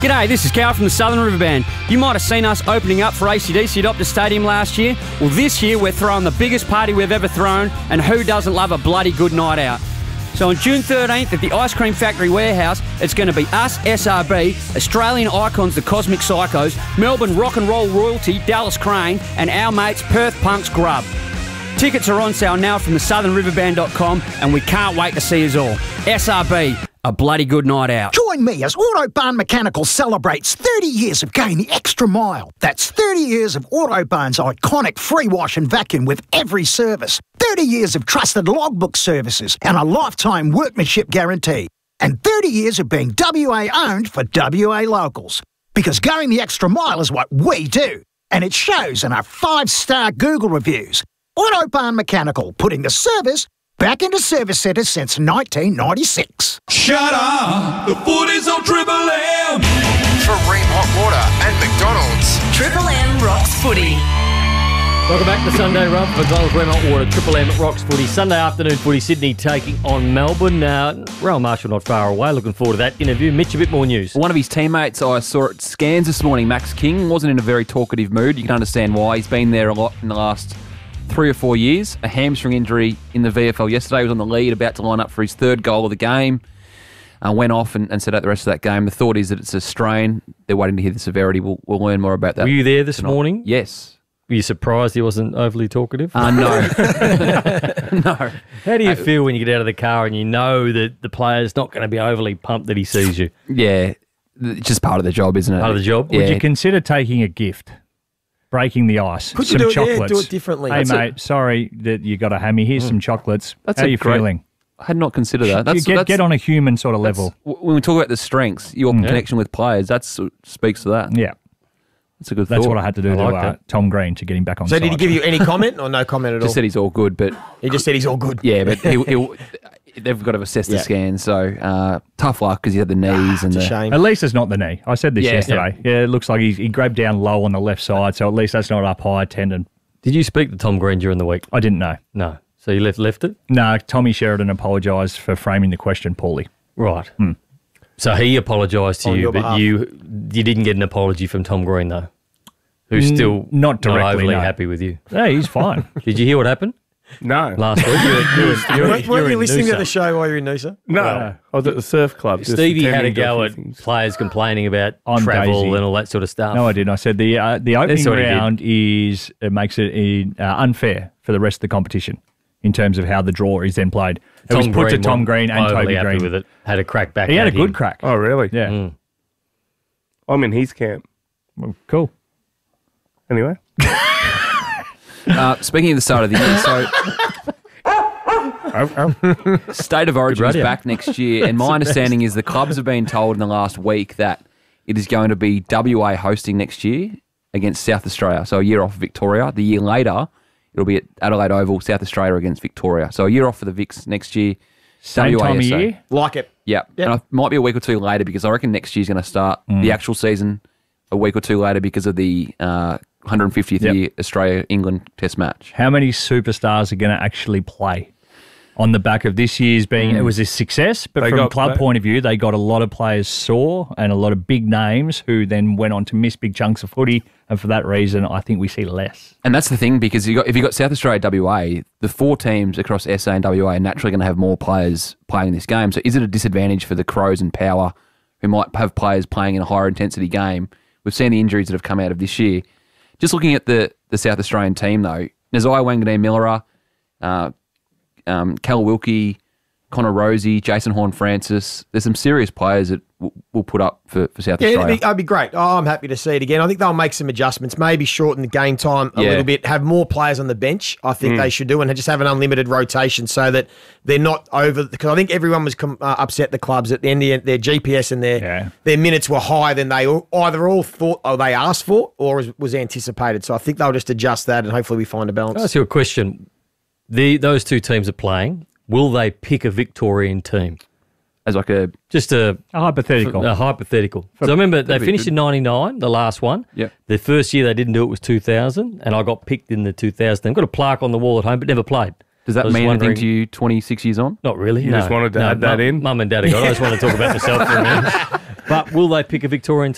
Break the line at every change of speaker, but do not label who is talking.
G'day, this is Cal from the Southern River Band. You might have seen us opening up for AC/DC at Optus Stadium last year. Well, this year we're throwing the biggest party we've ever thrown, and who doesn't love a bloody good night out? So on June 13th at the Ice Cream Factory Warehouse, it's going to be us, SRB, Australian Icons, the Cosmic Psychos, Melbourne Rock and Roll Royalty, Dallas Crane, and our mates Perth Punks Grub. Tickets are on sale now from thesouthernriverband.com, and we can't wait to see us all. SRB, a bloody good night out.
Join me as Autobahn Mechanical celebrates 30 years of going the extra mile. That's 30 years of Autobahn's iconic free wash and vacuum with every service. 30 years of trusted logbook services and a lifetime workmanship guarantee. And 30 years of being WA owned for WA locals. Because going the extra mile is what we do. And it shows in our 5-star Google reviews. Autobahn Mechanical, putting the service back into service centres since 1996.
Shut up! The footy's on Triple M!
For Ream Hot Water and McDonald's.
Triple M rocks footy.
Welcome back to Sunday Rub. McDonald's, Ream Hot Water, Triple M rocks footy. Sunday afternoon footy, Sydney taking on Melbourne. Rail Marshall not far away. Looking forward to that interview. Mitch, a bit more news.
One of his teammates I saw at Scans this morning, Max King, wasn't in a very talkative mood. You can understand why. He's been there a lot in the last 3 or 4 years. A hamstring injury in the VFL yesterday. He was on the lead, about to line up for his third goal of the game. Went off and set out the rest of that game. The thought is that it's a strain. They're waiting to hear the severity. We'll learn more about that.
Were you there this morning?
Yes.
Were you surprised he wasn't overly talkative?
No. No.
How do you feel when you get out of the car and you know that the player's not going to be overly pumped that he sees you?
Yeah. It's just part of the job, isn't it?
Part of the job?
Yeah.
Would you consider taking a gift? Breaking the ice.
Could
some
you do it,
chocolates.
yeah, do it differently.
Hey, mate, sorry that you got a hammy. Here's some chocolates. How are you feeling?
I had not considered that.
Get on a human sort of level.
When we talk about the strengths, your connection with players, that speaks to that.
Yeah.
That's a good
That's
thought.
what I had to do to Tom Green to get him back on
So
side.
did he give you any comment or no comment at all?
Just said he's all good, but...
He just said he's all good.
Yeah, but they've got to assess the scan, so tough luck because he had the knees.
It's a shame.
At least it's not the knee. I said this yesterday. Yeah, it looks like he grabbed down low on the left side, so at least that's not up high tendon.
Did you speak to Tom Green during the week?
I didn't know.
No. So you left it?
No, Tommy Sheridan apologised for framing the question poorly.
Right. So he apologised to
On
you,
your
but
behalf.
you didn't get an apology from Tom Green, though, who's still
not directly,
overly
no.
happy with you.
Yeah, he's fine.
Did you hear what happened
No.
last week?
Weren't you listening to the show while you were in Noosa?
No. I was at the surf club. just
Stevie had a
attending to
go
few
at
things.
players complaining about
I'm
travel
Daisy.
and all that sort of stuff.
No, I didn't. I said the opening
That's what he did.
round makes it unfair for the rest of the competition in terms of how the draw is then played. It was put to Tom Green and
overly
Toby
happy
Green.
with it. Had a crack back.
He had
at
a good
him.
crack.
Oh, really?
Yeah.
I'm in his camp.
Well, cool.
Anyway.
Speaking of the start of the year, so State of Origin is
radio.
back next year, and my understanding is the clubs have been told in the last week that it is going to be WA hosting next year against South Australia. So a year off Victoria. The year later, it'll be at Adelaide Oval, South Australia against Victoria. So a year off for the Vics next year.
Same time of
WASA.
year?
Like it.
Yeah, and it might be a week or two later because I reckon next year's going to start the actual season a week or two later because of the 150th year Australia-England Test match.
How many superstars are going to actually play on the back of this year's being, it was a success, but from a club point of view, they got a lot of players sore and a lot of big names who then went on to miss big chunks of footy, and for that reason, I think we see less.
And that's the thing, because if you got South Australia, WA, the 4 teams across SA and WA are naturally going to have more players playing this game. So is it a disadvantage for the Crows and Power, who might have players playing in a higher intensity game? We've seen the injuries that have come out of this year. Just looking at the South Australian team, though, Nazai Wanganeen-Millerer, Cal Wilkie, Connor Rosie, Jason Horne-Francis, there's some serious players that will put up for South Australia.
That'd be great. Oh, I'm happy to see it again. I think they'll make some adjustments, maybe shorten the game time a little bit, have more players on the bench, I think they should do, and just have an unlimited rotation so that they're not over, because I think everyone was upset, the clubs, at the end of their GPS and their minutes were higher than they either all thought or they asked for or was anticipated. So I think they'll just adjust that and hopefully we find a balance.
I'll ask you a question. Those two teams are playing. Will they pick a Victorian team?
As like a
hypothetical.
A hypothetical. So I remember they finished in 99, the last one.
Yep.
The first year they didn't do it was 2000, and I got picked in the 2000. I've got a plaque on the wall at home, but never played.
Does that mean anything to you 26 years on?
Not really.
You just wanted to add that in?
Mum and Dad have got it. I just want to talk about myself for a minute. But will they pick a Victorian team?